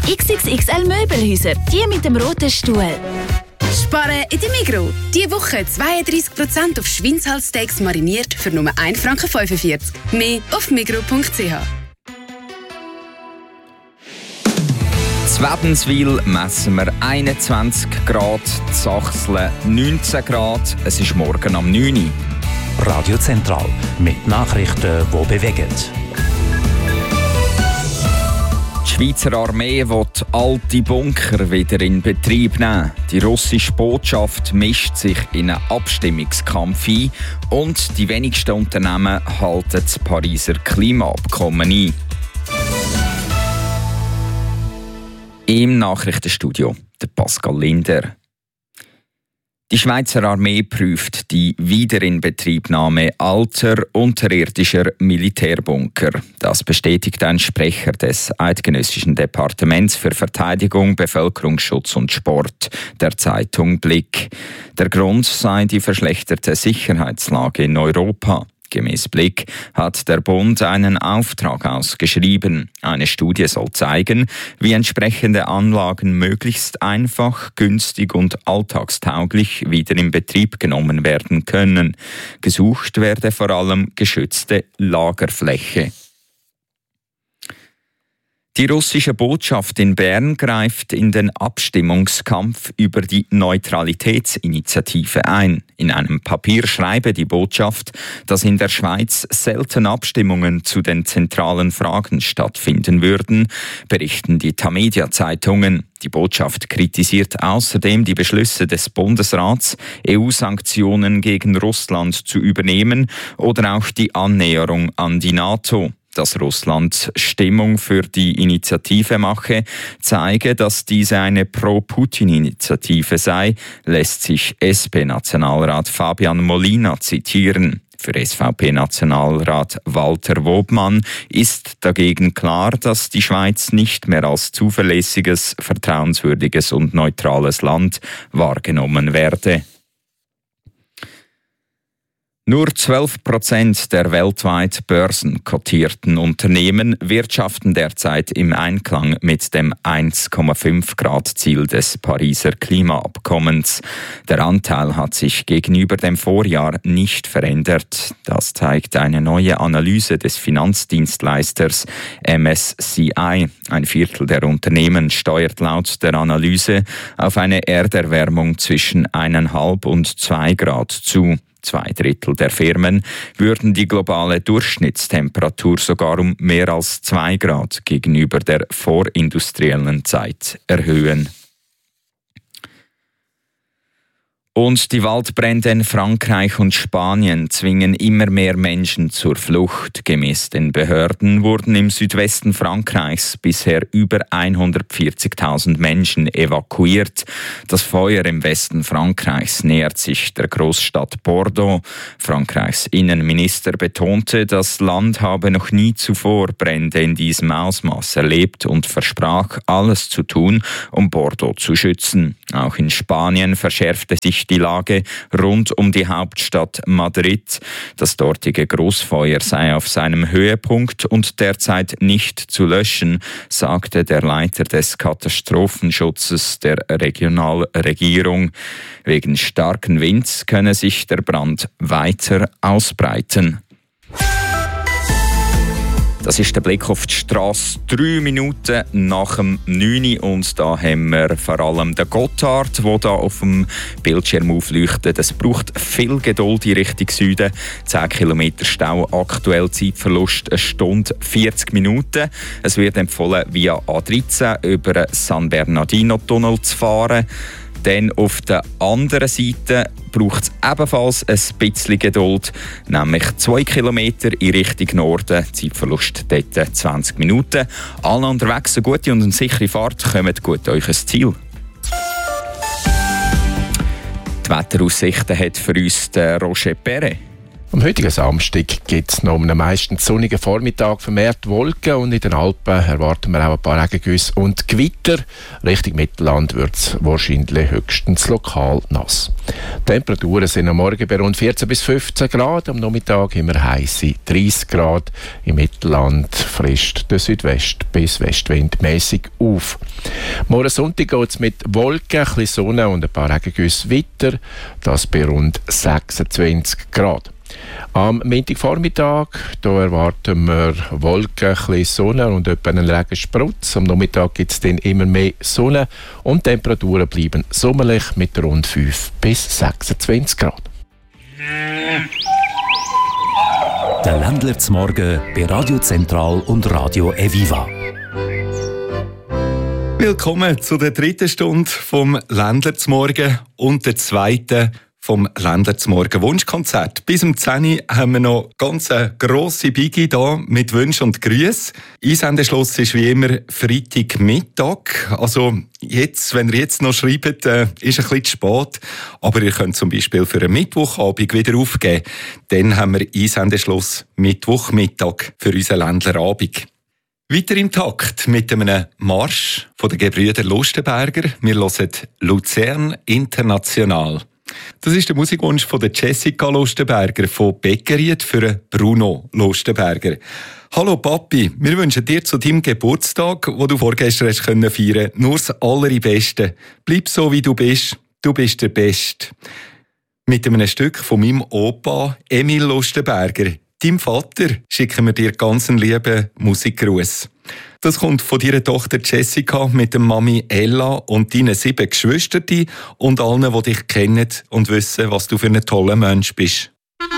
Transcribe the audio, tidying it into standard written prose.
XXXL Möbelhäuser, die mit dem roten Stuhl. Sparen in der Migros. Diese Woche 32% auf Schweinshalssteaks mariniert für nur 1,45 Franken. Mehr auf migros.ch. In Wädenswil messen wir 21 Grad, in Sachsen 19 Grad. Es ist morgen am 9 Uhr. Radio Zentral mit Nachrichten, die bewegen. Die Schweizer Armee will alte Bunker wieder in Betrieb nehmen. Die russische Botschaft mischt sich in einen Abstimmungskampf ein und die wenigsten Unternehmen halten das Pariser Klimaabkommen ein. Im Nachrichtenstudio der Pascal Linder. Die Schweizer Armee prüft die Wiederinbetriebnahme alter unterirdischer Militärbunker. Das bestätigt ein Sprecher des Eidgenössischen Departements für Verteidigung, Bevölkerungsschutz und Sport der Zeitung Blick. Der Grund sei die verschlechterte Sicherheitslage in Europa. Gemäss Blick hat der Bund einen Auftrag ausgeschrieben. Eine Studie soll zeigen, wie entsprechende Anlagen möglichst einfach, günstig und alltagstauglich wieder in Betrieb genommen werden können. Gesucht werde vor allem geschützte Lagerfläche. Die russische Botschaft in Bern greift in den Abstimmungskampf über die Neutralitätsinitiative ein. In einem Papier schreibe die Botschaft, dass in der Schweiz selten Abstimmungen zu den zentralen Fragen stattfinden würden, berichten die Tamedia-Zeitungen. Die Botschaft kritisiert außerdem die Beschlüsse des Bundesrats, EU-Sanktionen gegen Russland zu übernehmen oder auch die Annäherung an die NATO. Dass Russland Stimmung für die Initiative mache, zeige, dass diese eine Pro-Putin-Initiative sei, lässt sich SP-Nationalrat Fabian Molina zitieren. Für SVP-Nationalrat Walter Wobmann ist dagegen klar, dass die Schweiz nicht mehr als zuverlässiges, vertrauenswürdiges und neutrales Land wahrgenommen werde. Nur 12% der weltweit börsenkotierten Unternehmen wirtschaften derzeit im Einklang mit dem 1,5-Grad-Ziel des Pariser Klimaabkommens. Der Anteil hat sich gegenüber dem Vorjahr nicht verändert. Das zeigt eine neue Analyse des Finanzdienstleisters MSCI. Ein Viertel der Unternehmen steuert laut der Analyse auf eine Erderwärmung zwischen 1,5 und 2 Grad zu. 2/3 der Firmen würden die globale Durchschnittstemperatur sogar um mehr als 2 Grad gegenüber der vorindustriellen Zeit erhöhen. Und die Waldbrände in Frankreich und Spanien zwingen immer mehr Menschen zur Flucht. Gemäss den Behörden wurden im Südwesten Frankreichs bisher über 140.000 Menschen evakuiert. Das Feuer im Westen Frankreichs nähert sich der Großstadt Bordeaux. Frankreichs Innenminister betonte, das Land habe noch nie zuvor Brände in diesem Ausmaß erlebt und versprach, alles zu tun, um Bordeaux zu schützen. Auch in Spanien verschärfte sich die Lage rund um die Hauptstadt Madrid. Das dortige Großfeuer sei auf seinem Höhepunkt und derzeit nicht zu löschen, sagte der Leiter des Katastrophenschutzes der Regionalregierung. Wegen starken Winds könne sich der Brand weiter ausbreiten. Das ist der Blick auf die Strasse 3 Minuten nach dem 9 Uhr. Und da haben wir vor allem den Gotthard, der hier auf dem Bildschirm aufleuchtet. Es braucht viel Geduld in Richtung Süden. 10 Kilometer Stau, aktuell Zeitverlust 1 Stunde 40 Minuten. Es wird empfohlen, via A13 über den San Bernardino-Tunnel zu fahren. Dann auf der anderen Seite braucht es ebenfalls ein bisschen Geduld, nämlich 2 Kilometer in Richtung Norden, Zeitverlust dort 20 Minuten. Alle unterwegs eine gute und eine sichere Fahrt, kommt gut euch ein Ziel. Die Wetteraussichten hat für uns der Roger Perret. Am heutigen Samstag gibt es noch einen meistens sonnigen Vormittag, vermehrt Wolken, und in den Alpen erwarten wir auch ein paar Regengüsse und Gewitter. Richtung Mittelland wird es wahrscheinlich höchstens lokal nass. Die Temperaturen sind am Morgen bei rund 14 bis 15 Grad, am Nachmittag haben wir heisse 30 Grad. Im Mittelland frischt der Südwest- bis Westwind mäßig auf. Morgen Sonntag geht es mit Wolken, ein bisschen Sonne und ein paar Regengüsse weiter, das bei rund 26 Grad. Am Montagvormittag erwarten wir Wolken, ein bisschen Sonne und etwa einen Regensprutz. Am Nachmittag gibt es dann immer mehr Sonne und die Temperaturen bleiben sommerlich mit rund 5 bis 26 Grad. Der Ländler zum Morgen bei Radio Zentral und Radio Eviva. Willkommen zu der 3. Stunde vom Ländler zum Morgen und der 2. vom Ländler zum Morgen Wunschkonzert. Bis um 10 Uhr haben wir noch ganz eine grosse Biggie da mit Wünschen und Grüßen. Einsendeschluss ist wie immer Freitagmittag. Also jetzt, wenn ihr jetzt noch schreibt, ist ein bisschen zu spät. Aber ihr könnt zum Beispiel für einen Mittwochabend wieder aufgeben. Dann haben wir Einsendeschluss Mittwochmittag für unseren Ländlerabend. Weiter im Takt mit einem Marsch von den Gebrüder Lustenberger. Wir hören Luzern International. Das ist der Musikwunsch von der Jessica Lustenberger von Beckeried für Bruno Lustenberger. Hallo Papi, wir wünschen dir zu deinem Geburtstag, den du vorgestern hast feiern können, nur das Allerbeste. Bleib so, wie du bist der Beste. Mit einem Stück von meinem Opa Emil Lustenberger, deinem Vater, schicken wir dir ganz einen lieben Musikgruß. Das kommt von deiner Tochter Jessica mit der Mami Ella und deinen 7 Geschwistern und allen, die dich kennen und wissen, was du für ein toller Mensch bist.